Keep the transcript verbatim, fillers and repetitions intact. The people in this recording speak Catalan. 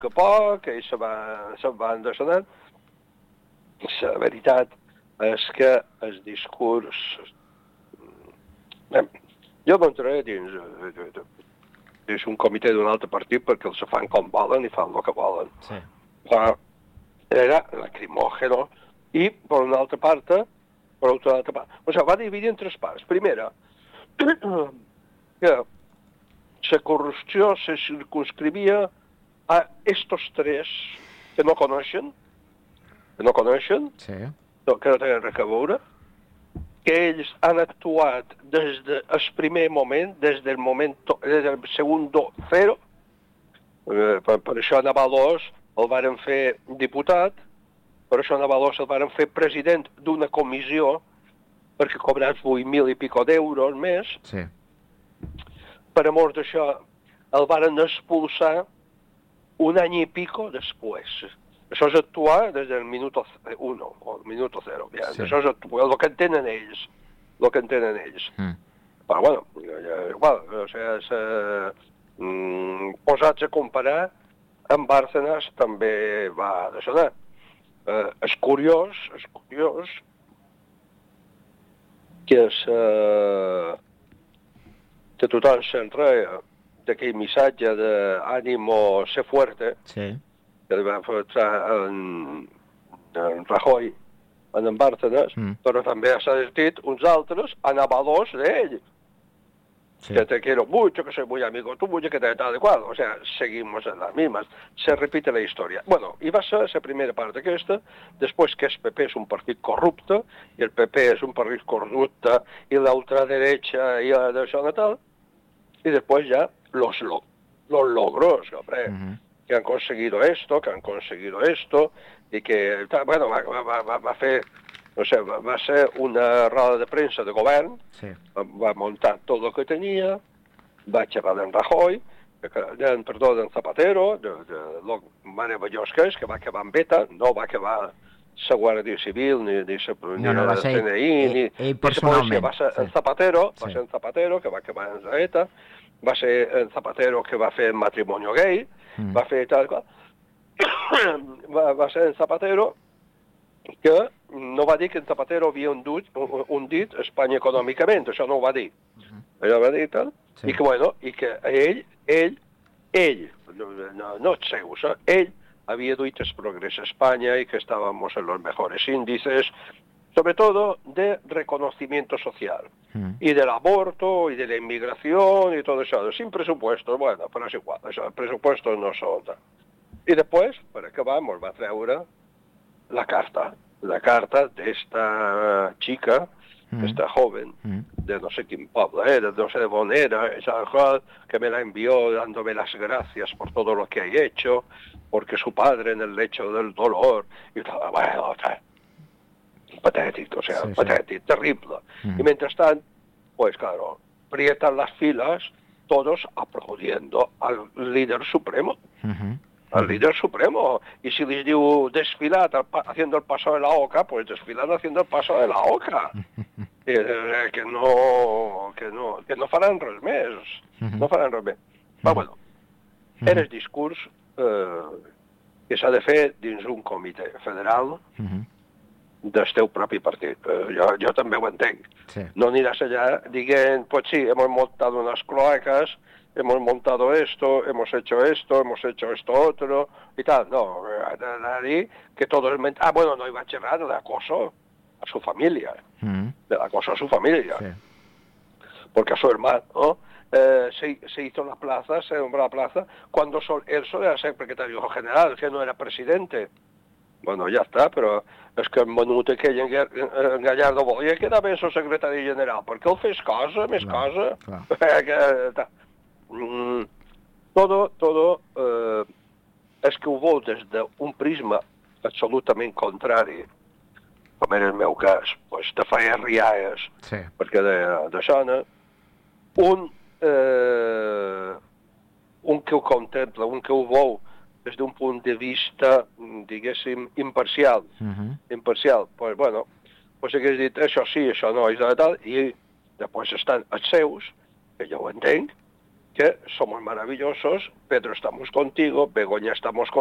a poc, ells se van, se'n van desonant. La veritat és que el discurs... Eh, jo m'entraré dins, dins un comitè d'un altre partit perquè els fan com volen i fan el que volen. Sí. Però era lacrimògeno i, per una altra part, per una altra part... O sigui, va dividir en tres parts. Primera, que la corrupció se circunscrivia a estos tres que no coneixen, que no coneixen, sí. que no tenen res a veure, que ells han actuat des del primer moment, des del moment, des del segundo zero, eh, per, per això a Navalós el varen fer diputat, per això a Navalós el varen fer president d'una comissió, perquè cobrats vuit mil i pico d'euros més. Sí. Per amor d'això, el varen expulsar un any i pico després. Això és actuar des del minut uno, o el minut zero. Ja. Sí. Això és actuar, el que entenen ells. El que entenen ells. Mm. Però, bueno, igual, o sigui, és, eh, mm, posats a comparar, amb Bárcenas també va d'això. Eh, és curiós, és curiós, que és... Eh, que tothom se'n reia d'aquell missatge d'ànimo ser fuerte, sí, que li va fer en, en Rajoy, en en Bárcenas, mm. però també s'ha dit uns altres anabalos d'ell, sí, que te quiero mucho, que soy muy amigo tuyo, que te tal y cual. O sea, seguimos en las mismas. Se repite la historia. Bueno, i va ser la primera part aquesta, després que el P P és un partit corrupte, i el P P és un partit corrupte, i la ultraderecha, i d'això i tal, y después ya los, lo, los logros, hombre, uh-huh, que han conseguido esto, que han conseguido esto, y que, bueno, va, va, va, va fer, no sé, va, va ser una roda de premsa de govern, sí, va, va muntar tot el que tenia, va xerrar d'en Rajoy, de, perdó, d'en Zapatero, de, de lo meravellós que és, que va acabar en beta, no va acabar la Guàrdia Civil, ni, ni, sa, ni no, no, la C N I, ell, ni, ell personalment. Va ser en Zapatero, sí, va ser en Zapatero, que va acabar en ETA, va ser en Zapatero que va fer el matrimoni gay, mm. va fer tal qual. va, va ser en Zapatero que no va dir que en Zapatero havia hundit, hundit Espanya econòmicament, això no ho va dir. Mm-hmm. Allò va dir tal, sí, i que, bueno, i que ell, ell, ell, no, no, no els seus, eh, ell había duit el progreso a España y que estábamos en los mejores índices, sobre todo de reconocimiento social, mm. y del aborto, y de la inmigración, y todo eso, sin presupuestos, bueno, pero es igual, eso, el presupuesto no son. Y después, para acabar, nos va a traer la carta, la carta de esta chica, mm. esta joven, mm. de no sé quién pueblo era, de no sé de dónde era, esa cual, que me la envió dándome las gracias por todo lo que he hecho, porque su padre en el lecho del dolor, y todo, bueno, o sea, patètic, o sea, sí, patètic, sí, terrible. Mm. Y mientras tanto, pues claro, aprietan las filas, todos aplaudiendo al líder supremo, mm-hmm, al líder supremo. Y si les diu desfilat haciendo el paso de la oca, pues desfilan haciendo el paso de la oca. eh, que no, que no, que no faran res més, mm-hmm, no faran res més. Mm-hmm. Però bueno, era el discurs eh, que s'ha de fer dins un comitè federal, mm-hmm, del teu propi partit. Eh, jo, jo també ho entenc. Sí. No aniràs allà dient, pues sí, hemos montado unas cloacas, hemos montado esto, hemos hecho esto, hemos hecho esto otro, y tal. No, nadie que todo es mentira. Ah, bueno, no iba a xerrar de acoso a su familia, mm-hmm, de acoso a su familia. Sí. Porque a su hermano, ¿no? Eh, se, se hizo la plaza, se nombró la plaza, cuando sol, él solo era secretario general, que no era presidente. Bueno, ja està, però és que el menut aquell en, en Gallardo volia quedar bé el secretari general, perquè el fes cosa, més clar, cosa. Clar. que, mm, todo, todo, eh, és que ho veu des d'un prisma absolutament contrari, com era el meu cas, pues, te feia rialles, sí, perquè de, de sona, un, eh, un que ho contempla, un que ho veu des d'un punt de vista, diguéssim, imparcial, uh-huh, imparcial, pues bueno, pues hagués dit això sí, això no, i tal, i després estan els seus, que jo ho entenc, que somos maravillosos, Pedro estamos contigo, Begoña estamos contigo,